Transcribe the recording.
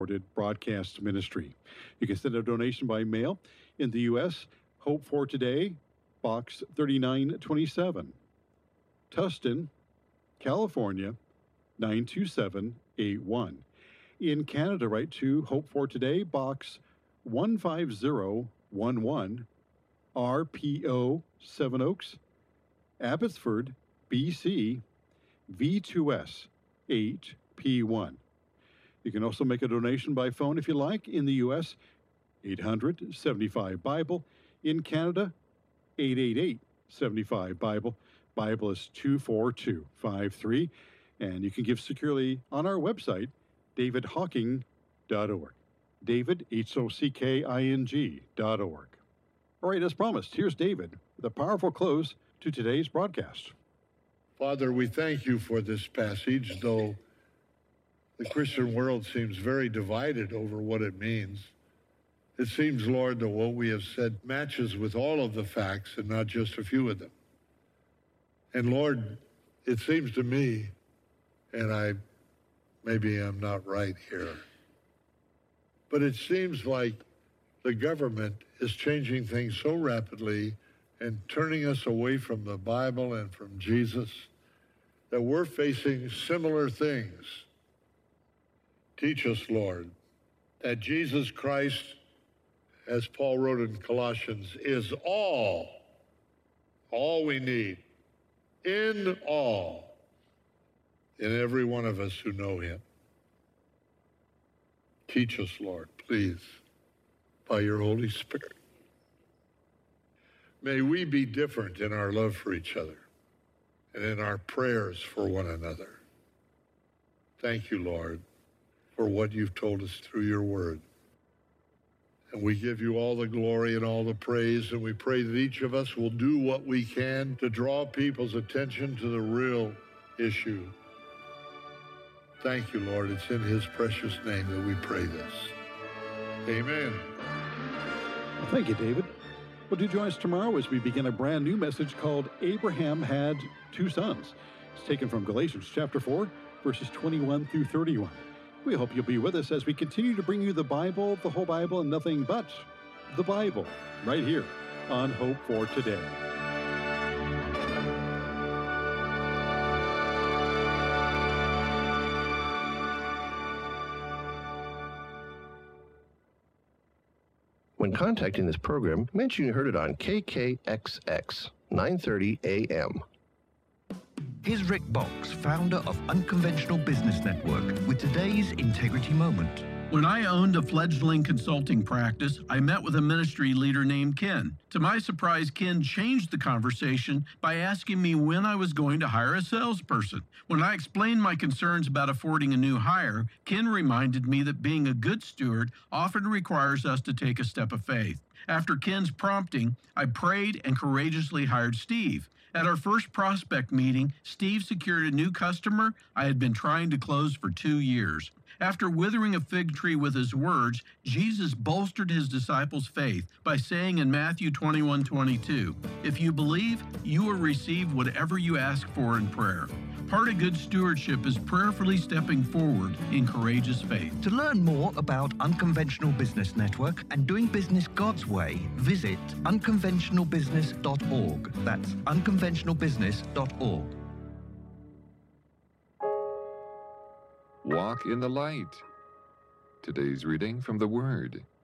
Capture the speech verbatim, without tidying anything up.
broadcast ministry. You can send a donation by mail in the U S. Hope for Today, Box thirty-nine twenty-seven, Tustin, California, nine two seven eight one. In Canada, write to Hope for Today, Box one five zero one one, R P O Seven Oaks, Abbotsford, B C, V two S eight P one. You can also make a donation by phone if you like. In the U S, eight hundred seventy-five Bible. In Canada, eight eight eight seventy-five Bible. Bible is two four two five three. And you can give securely on our website, david hocking dot org. David, H O C K I N G dot org. All right, as promised, here's David with a powerful close to today's broadcast. Father, we thank you for this passage, though the Christian world seems very divided over what it means. It seems, Lord, that what we have said matches with all of the facts and not just a few of them. And Lord, it seems to me, and I maybe I'm not right here, but it seems like the government is changing things so rapidly and turning us away from the Bible and from Jesus that we're facing similar things. Teach us, Lord, that Jesus Christ, as Paul wrote in Colossians, is all, all we need, in all, in every one of us who know him. Teach us, Lord, please, by your Holy Spirit. May we be different in our love for each other and in our prayers for one another. Thank you, Lord, for what you've told us through your word. And we give you all the glory and all the praise, and we pray that each of us will do what we can to draw people's attention to the real issue. Thank you, Lord. It's in his precious name that we pray this. Amen. Well, thank you, David. Well, do join us tomorrow as we begin a brand new message called Abraham Had Two Sons. It's taken from Galatians chapter four, verses twenty-one through thirty-one. We hope you'll be with us as we continue to bring you the Bible, the whole Bible, and nothing but the Bible, right here on Hope for Today. When contacting this program, mention you heard it on K K X X, nine thirty A M. Here's Rick Box, founder of Unconventional Business Network, with today's Integrity Moment. When I owned a fledgling consulting practice, I met with a ministry leader named Ken. To my surprise, Ken changed the conversation by asking me when I was going to hire a salesperson. When I explained my concerns about affording a new hire, Ken reminded me that being a good steward often requires us to take a step of faith. After Ken's prompting, I prayed and courageously hired Steve. At our first prospect meeting, Steve secured a new customer I had been trying to close for two years. After withering a fig tree with his words, Jesus bolstered his disciples' faith by saying in Matthew twenty-one twenty-two, "If you believe, you will receive whatever you ask for in prayer." Part of good stewardship is prayerfully stepping forward in courageous faith. To learn more about Unconventional Business Network and doing business God's way, visit unconventional business dot org. That's unconventional business dot org. Walk in the light. Today's reading from the Word.